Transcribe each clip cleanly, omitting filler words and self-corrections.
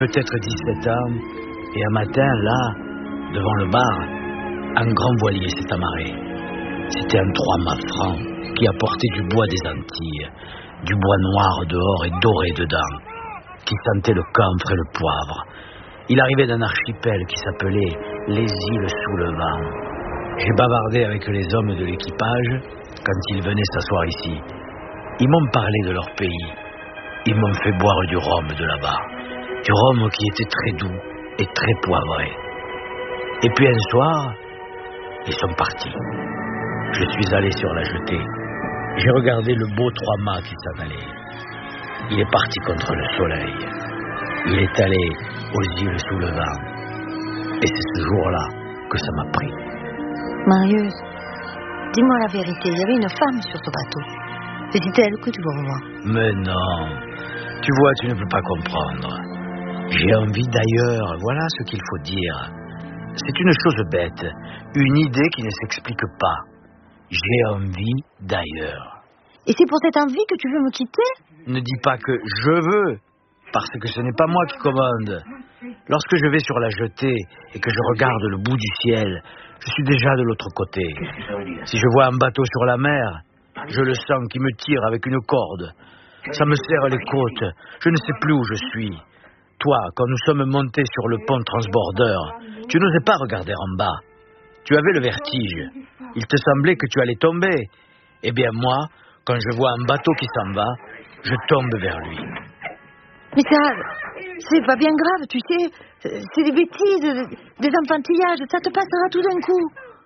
Peut-être 17 ans, et un matin, là, devant le bar, un grand voilier s'est amarré. C'était un 3-mâts franc qui apportait du bois des Antilles, du bois noir dehors et doré dedans, qui sentait le camphre et le poivre. Il arrivait d'un archipel qui s'appelait les îles sous le vent. J'ai bavardé avec les hommes de l'équipage quand ils venaient s'asseoir ici. Ils m'ont parlé de leur pays. Ils m'ont fait boire du rhum de là-bas. Du rhum qui était très doux et très poivré. Et puis un soir, ils sont partis. Je suis allé sur la jetée. J'ai regardé le beau 3-mâts qui s'en allait. Il est parti contre le soleil. Il est allé aux îles sous le vent. Et c'est ce jour-là que ça m'a pris. Marius, dis-moi la vérité, il y avait une femme sur ce bateau. C'est elle que tu veux revoir. Mais non, tu vois, tu ne peux pas comprendre. J'ai envie d'ailleurs, voilà ce qu'il faut dire. C'est une chose bête, une idée qui ne s'explique pas. J'ai envie d'ailleurs. Et c'est pour cette envie que tu veux me quitter? Ne dis pas que je veux, parce que ce n'est pas moi qui commande. Lorsque je vais sur la jetée et que je regarde le bout du ciel, je suis déjà de l'autre côté. Si je vois un bateau sur la mer, je le sens qui me tire avec une corde. Ça me serre les côtes. Je ne sais plus où je suis. Toi, quand nous sommes montés sur le pont transbordeur, tu n'osais pas regarder en bas. Tu avais le vertige. Il te semblait que tu allais tomber. Eh bien moi, quand je vois un bateau qui s'en va, je tombe vers lui. Mais ça, c'est pas bien grave, tu sais. C'est des bêtises, des enfantillages. Ça te passera tout d'un coup.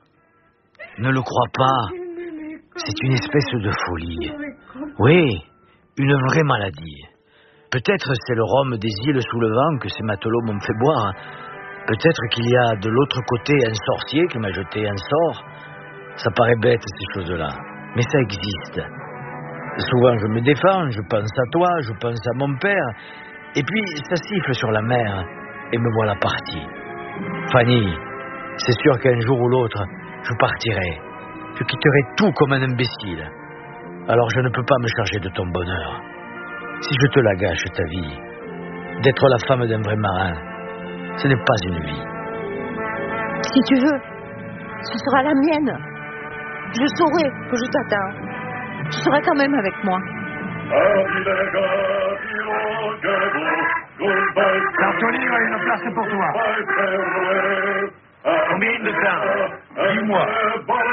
Ne le crois pas. C'est une espèce de folie. Oui, une vraie maladie. Peut-être c'est le rhum des îles sous le vent que ces matelots m'ont fait boire. Peut-être qu'il y a de l'autre côté un sorcier qui m'a jeté un sort. Ça paraît bête ces choses-là, mais ça existe. Souvent je me défends, je pense à toi, je pense à mon père, et puis ça siffle sur la mer, et me voilà parti. Fanny, c'est sûr qu'un jour ou l'autre, je partirai. Je quitterai tout comme un imbécile. Alors je ne peux pas me charger de ton bonheur. Si je te la gâche, ta vie, d'être la femme d'un vrai marin, ce n'est pas une vie. Si tu veux, ce sera la mienne. Je saurai que je t'attends. Tu seras quand même avec moi. Tartolire a une place pour toi. Combien de temps? Dis-moi.